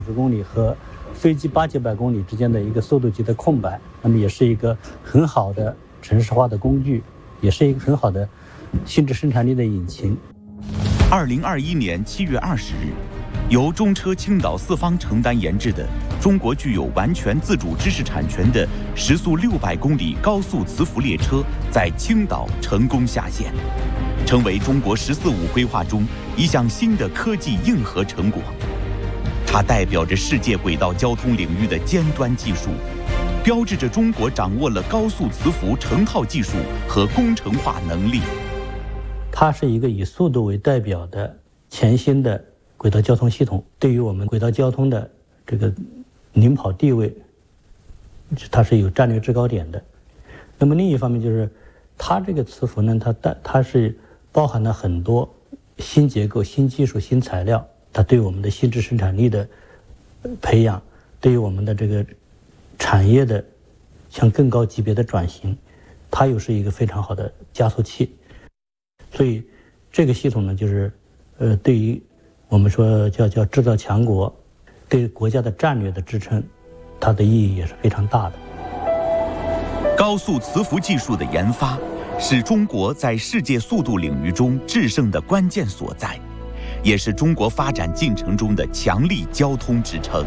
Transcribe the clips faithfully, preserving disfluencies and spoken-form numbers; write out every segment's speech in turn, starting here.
十公里和飞机八九百公里之间的一个速度级的空白，那么也是一个很好的城市化的工具，也是一个很好的新质生产力的引擎。 二零二一年七月二十日，由中车青岛四方承担研制的中国具有完全自主知识产权的时速六百公里高速磁浮列车在青岛成功下线，成为中国“十四五”规划中一项新的科技硬核成果。它代表着世界轨道交通领域的尖端技术，标志着中国掌握了高速磁浮成套技术和工程化能力。 它是一个以速度为代表的全新的轨道交通系统，对于我们轨道交通的这个领跑地位，它是有战略制高点的。那么另一方面就是，它这个磁浮呢，它带它是包含了很多新结构、新技术、新材料。它对我们的新质生产力的培养，对于我们的这个产业的向更高级别的转型，它又是一个非常好的加速器。所以这个系统呢，就是呃，对于我们说叫叫制造强国，对国家的战略的支撑，它的意义也是非常大的。 高速磁浮技术的研发，是中国在世界速度领域中制胜的关键所在。也是中国发展进程中的强力交通支撑。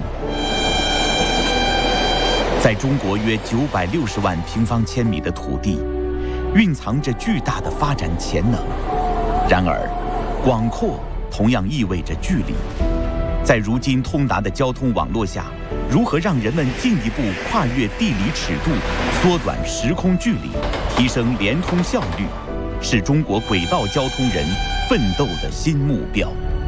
在中国约九百六十万平方千米的土地，蕴藏着巨大的发展潜能。然而，广阔同样意味着距离。在如今通达的交通网络下，如何让人们进一步跨越地理尺度，缩短时空距离，提升联通效率，是中国轨道交通人奋斗的新目标。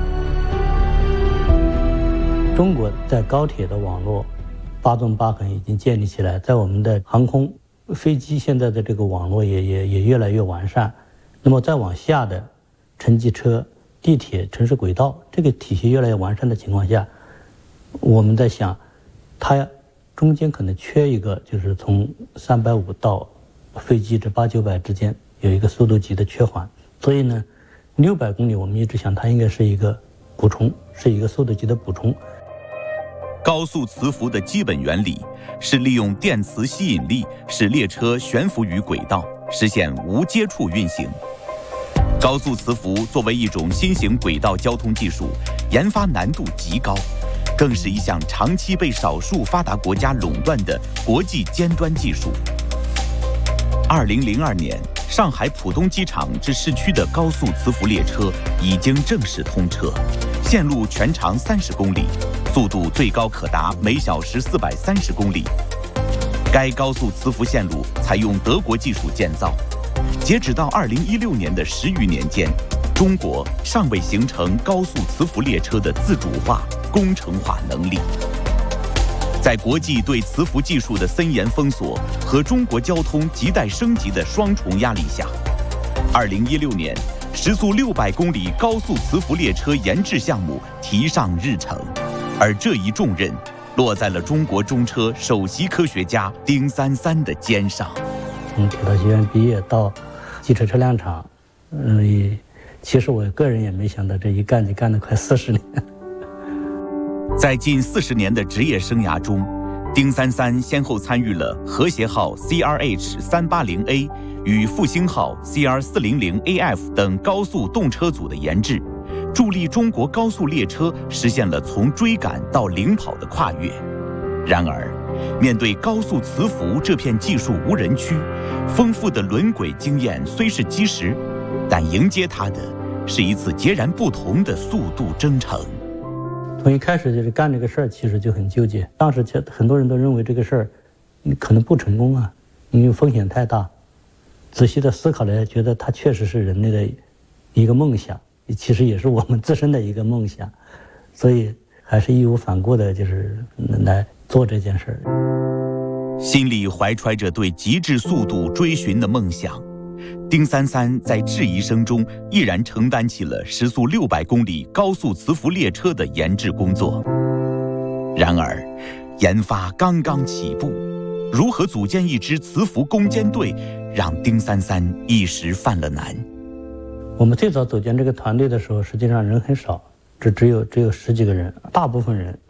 中国在高铁的网络八纵八横已经建立起来，在我们的航空、飞机现在的这个网络也也也越来越完善。那么再往下的城际车、地铁、城市轨道这个体系越来越完善的情况下，我们在想，它中间可能缺一个，就是从三百五到飞机这八九百之间有一个速度级的缺环。所以呢，六百公里我们一直想它应该是一个补充，是一个速度级的补充。 高速磁浮的基本原理是利用电磁吸引力使列车悬浮于轨道，实现无接触运行。高速磁浮作为一种新型轨道交通技术，研发难度极高，更是一项长期被少数发达国家垄断的国际尖端技术。二零零二年，上海浦东机场至市区的高速磁浮列车已经正式通车，线路全长三十公里，速度最高可达每小时四百三十公里。该高速磁浮线路采用德国技术建造，截止到二零一六年的十余年间，中国尚未形成高速磁浮列车的自主化、工程化能力。在国际对磁浮技术的森严封锁和中国交通亟待升级的双重压力下，二零一六年，时速六百公里高速磁浮列车研制项目提上日程，而这一重任落在了中国中车首席科学家丁三三的肩上。 从铁道学院毕业到汽车车辆厂，嗯，其实我个人也没想到，这一干就干了快四十年。 在近四十年的职业生涯中，丁三三先后参与了和谐号 C R H 三八零 A 与复兴号 C R 四零零 A F 等高速动车组的研制，助力中国高速列车实现了从追赶到领跑的跨越。然而，面对高速磁浮这片技术无人区，丰富的轮轨经验虽是基石，但迎接它的是一次截然不同的速度征程。 从一开始就是干这个事儿，其实就很纠结。当时很多人都认为这个事儿可能不成功啊，因为风险太大。仔细的思考来，觉得它确实是人类的一个梦想，其实也是我们自身的一个梦想，所以还是义无反顾的，就是来做这件事儿。 心里怀揣着对极致速度追寻的梦想，丁三三在质疑声中毅然承担起了时速六百公里高速磁浮列车的研制工作。然而，研发刚刚起步，如何组建一支磁浮攻坚队，让丁三三一时犯了难。 我们最早组建这个团队的时候，实际上人很少，只只有只有十几个人，大部分人